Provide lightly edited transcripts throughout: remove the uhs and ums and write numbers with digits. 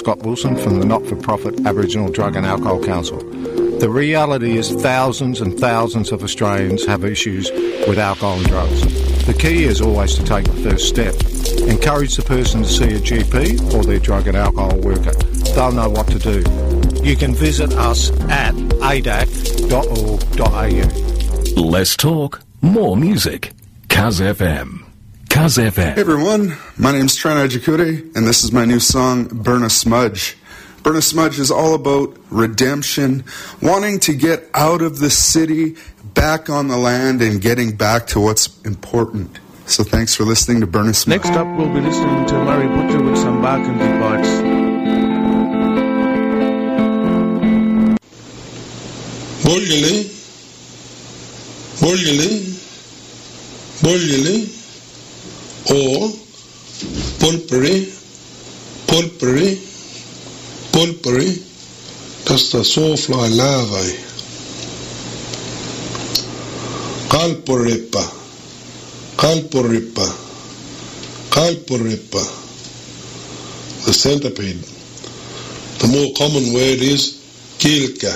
Scott Wilson from the not-for-profit Aboriginal Drug and Alcohol Council. The reality is thousands and thousands of Australians have issues with alcohol and drugs. The key is always to take the first step. Encourage the person to see a GP or their drug and alcohol worker. They'll know what to do. You can visit us at adac.org.au. Less talk, more music. Kaz FM. Kaz FM. Hey everyone, my name's Trent Ajikure, and this is my new song, Burn a Smudge. Burn a Smudge is all about redemption, wanting to get out of the city, back on the land, and getting back to what's important. So thanks for listening to Burn a Smudge. Next up, we'll be listening to Murray Butcher with some Barkindji Bites. Boljali, or pulpery, that's the sawfly larvae. Kalporipa, the centipede. The more common word is kilka.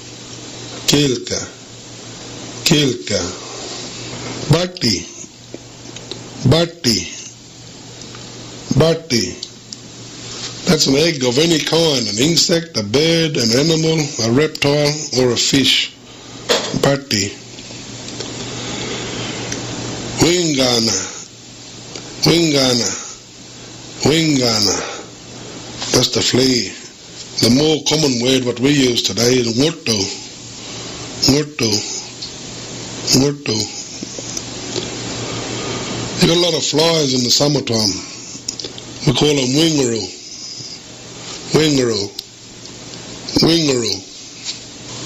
Batti. That's an egg of any kind, an insect, a bird, an animal, a reptile, or a fish. Batti. Wingana. That's the flea. The more common word what we use today is ngurtu. You got a lot of flies in the summertime. We call them wingaroo.